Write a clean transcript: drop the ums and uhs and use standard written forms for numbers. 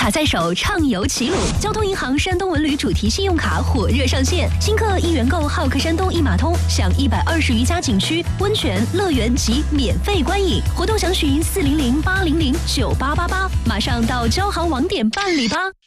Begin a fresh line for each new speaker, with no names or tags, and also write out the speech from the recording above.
卡在手，畅游齐鲁。交通银行山东文旅主题信用卡火热上线，新客一元购好客山东一码通，享120余家景区、温泉、乐园及免费观影。活动详询400-800-9888，马上到交行网点办理吧。